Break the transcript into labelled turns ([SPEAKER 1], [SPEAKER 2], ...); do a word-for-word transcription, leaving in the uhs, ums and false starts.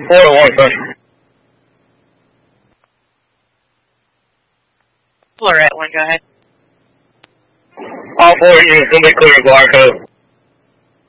[SPEAKER 1] four to one, sir.
[SPEAKER 2] Florette one, go ahead.
[SPEAKER 1] All four units will be clear of our code.